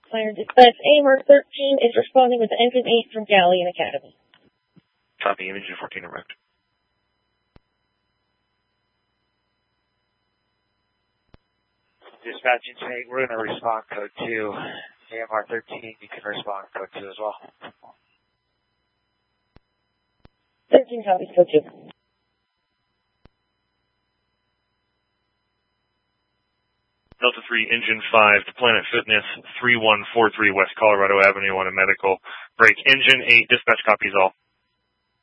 Fire Dispatch AMR 13 is responding with Engine 8 from Galleon Academy. Copy, Engine 14 direct. Dispatch Engine 8, we're going to respond code 2. AMR 13, you can respond code 2 as well. 13 copies, code 2. Delta 3, Engine 5 to Planet Fitness, 3143 West Colorado Avenue on a medical break. Engine 8, dispatch copies all.